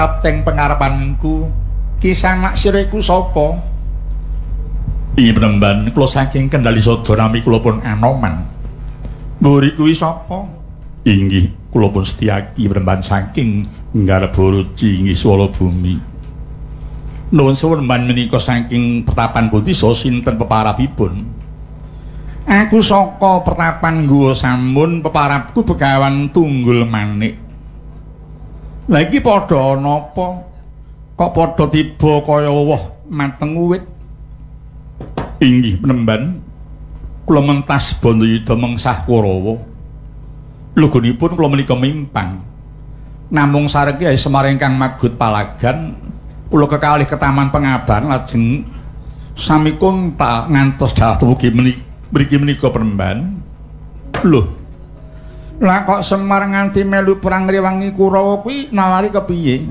Teng pengarepanku kisah anak siriku sapa? Inggih Penemban, kula saking Kendali Sada nami kula pun Anoman. Mburi kuwi sapa? Inggih, kula pun Setyaki Penemban saking Nggarbaruci inggih Swala Bumi. Nuwun suwun Penemban menika saking Pertapan pundi saha sinten peparapipun? Aku saka Pertapan Guwa Sampun, peparapku Begawan Tunggul Manik. Lah iki padha napa? Kok padha tiba kaya woh mateng uwit? Inggih Penemban, kula mentas Bandayuda mengsah Kurawa. Lugunipun kula menika mimpang. Namung sareng Kyai Semar ingkang magut palagan, kula kekalih ke Taman Pengabahan lajeng sami kontak ngantos dhateng mriki menika Penemban. Lho, lah kok Semar nganti melu perang ngrewangi Kurawa kuwi nawari kepiye,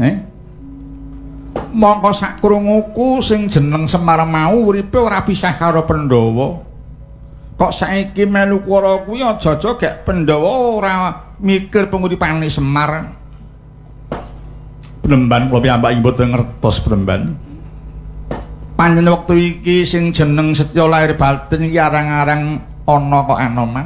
Mongko sak krunguku sing jeneng Semar mau uripe ora pisah karo Pandhawa. Kok saiki melu Kurawa kuwi aja-aja gek Pandhawa ora mikir penguripane Semar. Penemban kula piyambak mboten ngertos Penemban. Panjenengan wektu iki sing jeneng Setya lair batin iki arang-arang ana kok Anoman.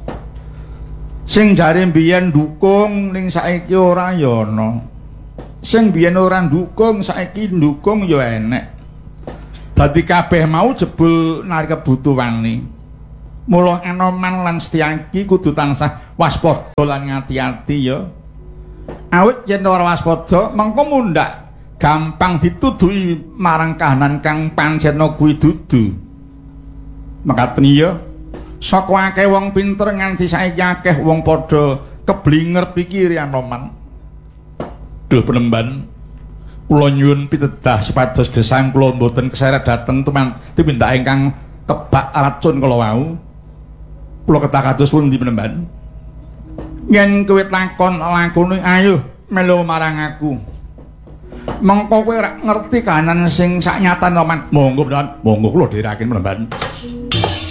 Sing jare mbiyen ndukung ning saiki ora ya ana. Sing mbiyen ora ndukung saiki ndukung ya enek. Dadi kabeh mau jebul nari kebutuhane. Mula Anoman lan Setyaki kudu tansah waspada lan ngati-ati ya. Awit yen ora waspada mengko mundhak gampang dituduhi marang kahanan kang pancena kuwi dudu. Mekaten ya. Saka akeh wong pinter nganti saiki akeh wong padha keblinger pikiri Anoman. Duh Penemban, kula nyuwun pitedah supados gesang kula mboten keseret dhateng tumindak ingkang kebak racun kala wau. Kula kedah kados pundi Penemban? Yen kowe takon lakune ayo melu marang aku. Mengko kowe ora ngerti kahanan sing saknyatane Anoman. Monggo Penemban, monggo kula dherekaken Penemban.